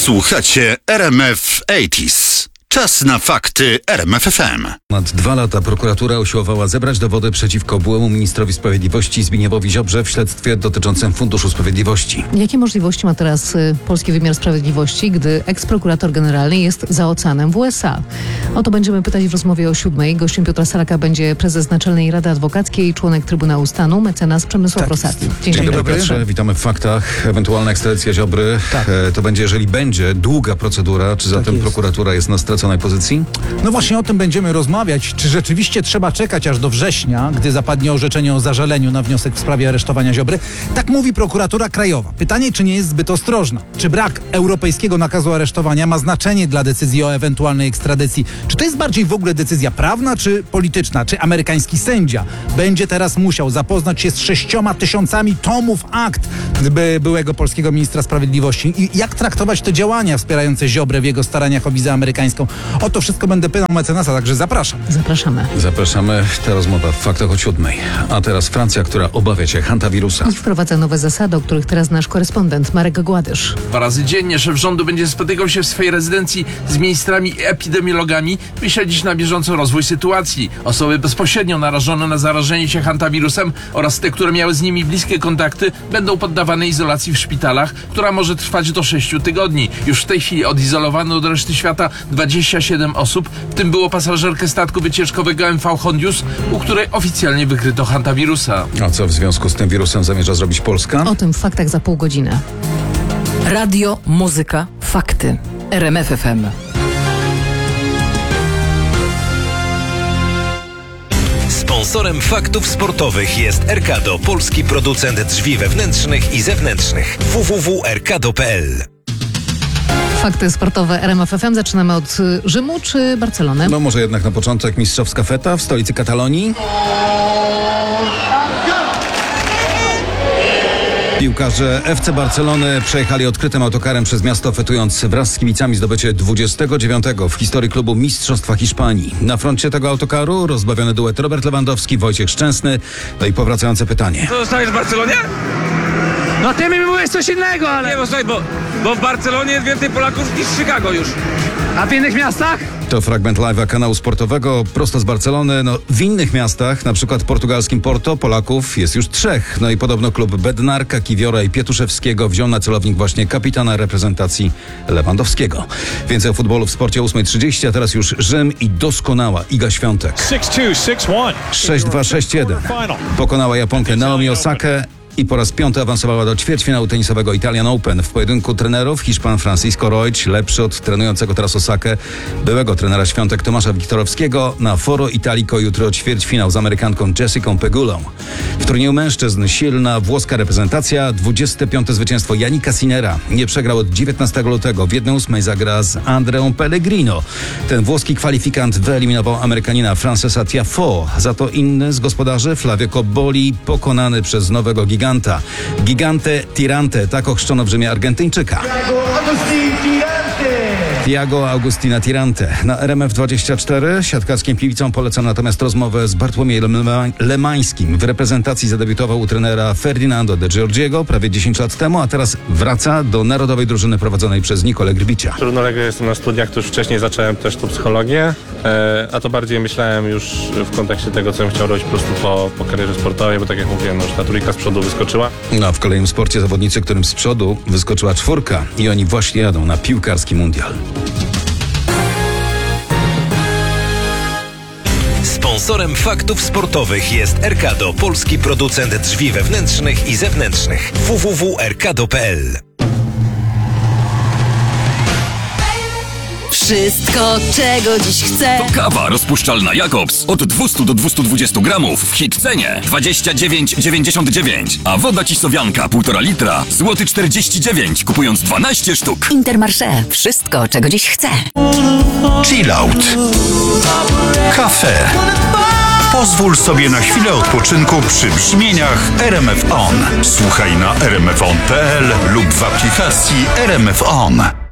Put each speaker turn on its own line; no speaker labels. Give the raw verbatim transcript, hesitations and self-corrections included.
Słuchacie R M F osiemdziesiąt. Czas na fakty R M F F M.
Ponad dwa lata prokuratura usiłowała zebrać dowody przeciwko byłemu ministrowi sprawiedliwości Zbigniewowi Ziobrze w śledztwie dotyczącym Funduszu Sprawiedliwości.
Jakie możliwości ma teraz y, polski wymiar sprawiedliwości, gdy eksprokurator generalny jest za oceanem w U S A? O to będziemy pytać w rozmowie o siódmej. Gościem Piotra Salaka będzie prezes Naczelnej Rady Adwokackiej, członek Trybunału Stanu, mecenas Przemysław
Tak.
Rosati.
Dzień, Dzień dobry, Piotrze. Witamy w faktach. Ewentualna ekstradycja Ziobry.
Tak.
E, to będzie, jeżeli będzie, długa procedura. Czy zatem
jest.
prokuratura jest na straconej pozycji?
No właśnie o tym będziemy rozmawiać. Czy rzeczywiście trzeba czekać aż do września, gdy zapadnie orzeczenie o zażaleniu na wniosek w sprawie aresztowania Ziobry? Tak mówi prokuratura krajowa. Pytanie, czy nie jest zbyt ostrożna? Czy brak europejskiego nakazu aresztowania ma znaczenie dla decyzji o ewentualnej ekstradycji? Czy to jest bardziej w ogóle decyzja prawna, czy polityczna? Czy amerykański sędzia będzie teraz musiał zapoznać się z sześcioma tysiącami tomów akt by byłego polskiego ministra sprawiedliwości? I jak traktować te działania wspierające Ziobrę w jego staraniach o wizę amerykańską? O to wszystko będę pytał mecenasa, także zapraszam.
Zapraszamy.
Zapraszamy. Ta rozmowa w faktach o siódmej. A teraz Francja, która obawia się hantawirusa.
I wprowadza nowe zasady, o których teraz nasz korespondent Marek Gładysz.
Dwa razy dziennie szef rządu będzie spotykał się w swojej rezydencji z ministrami i epidemiologami, by śledzić na bieżąco rozwój sytuacji. Osoby bezpośrednio narażone na zarażenie się hantawirusem oraz te, które miały z nimi bliskie kontakty, będą poddawane izolacji w szpitalach, która może trwać do sześciu tygodni. Już w tej chwili odizolowano od reszty świata dwadzieścia siedem osób, w tym było pasażerkę statku wycieczkowego M V Hondius, u której oficjalnie wykryto hantawirusa.
A co w związku z tym wirusem zamierza zrobić Polska?
O tym w faktach za pół godziny.
Radio, muzyka, fakty. R M F F M.
Sponsorem faktów sportowych jest Erkado, polski producent drzwi wewnętrznych i zewnętrznych. w w w kropka erkado kropka p l.
Fakty sportowe R M F F M. Zaczynamy od y, Rzymu czy Barcelony?
No może jednak na początek mistrzowska feta w stolicy Katalonii. Piłkarze F C Barcelony przejechali odkrytym autokarem przez miasto, fetując wraz z kibicami zdobycie dwudziestego dziewiątego w historii klubu Mistrzostwa Hiszpanii. Na froncie tego autokaru rozbawiony duet Robert Lewandowski, Wojciech Szczęsny. No i powracające pytanie.
Co, zostajesz w Barcelonie?
No ty mi mówisz coś innego, ale...
Nie, bo słuchaj, bo, bo w Barcelonie jest więcej Polaków niż w Chicago już.
A w innych miastach?
To fragment live'a kanału sportowego prosto z Barcelony. No, w innych miastach, na przykład portugalskim Porto, Polaków jest już trzech. No i podobno klub Bednarka, Kiwiora i Pietuszewskiego wziął na celownik właśnie kapitana reprezentacji Lewandowskiego. Więcej o futbolu w sporcie o ósma trzydzieści, a teraz już Rzym i doskonała Iga Świątek. sześć dwa sześć jeden. Pokonała Japonkę Naomi Osakę i po raz piąty awansowała do ćwierćfinału tenisowego Italian Open. W pojedynku trenerów Hiszpan Francisco Roig, lepszy od trenującego teraz Osakę, byłego trenera Świątek Tomasza Wiktorowskiego, na Foro Italico jutro ćwierćfinał z Amerykanką Jessicą Pegulą. W turnieju mężczyzn silna włoska reprezentacja, dwudzieste piąte zwycięstwo Jannika Sinnera. Nie przegrał od dziewiętnastego lutego. W jednej ósmej zagra z Andreą Pellegrino. Ten włoski kwalifikant wyeliminował Amerykanina Francesa Tiafoe. Za to inny z gospodarzy, Flavio Cobolli, pokonany przez nowego giganta. Gigante Tirante, tak ochrzczono w Rzymie Argentyńczyka. Thiago Augustina Tirante. Na R M F dwadzieścia cztery siatkarskim kibicom polecam natomiast rozmowę z Bartłomiejem Lemańskim. W reprezentacji zadebiutował u trenera Ferdinando de Giorgiego prawie dziesięć lat temu, a teraz wraca do narodowej drużyny prowadzonej przez Nicolę Grbicia.
Równolegle jestem na studiach, to już wcześniej zacząłem też tu psychologię, e, a to bardziej myślałem już w kontekście tego, co bym chciał robić po prostu po, po karierze sportowej, bo tak jak mówiłem, no już ta trójka z przodu wyskoczyła.
No a w kolejnym sporcie zawodnicy, którym z przodu wyskoczyła czwórka i oni właśnie jadą na piłkarski mundial.
Sponsorem faktów sportowych jest Erkado, polski producent drzwi wewnętrznych i zewnętrznych. w w w kropka erkado kropka p l.
Wszystko, czego dziś chcę.
To kawa rozpuszczalna Jakobs od dwieście do dwustu dwudziestu gramów w hit cenie dwadzieścia dziewięć dziewięćdziesiąt dziewięć, a woda cisowianka półtora litra złoty czterdzieści dziewięć, kupując dwanaście sztuk.
Intermarché. Wszystko, czego dziś chcę.
Chill out. Kafe. Pozwól sobie na chwilę odpoczynku przy brzmieniach R M F On. Słuchaj na r m f on kropka p l lub w aplikacji R M F On.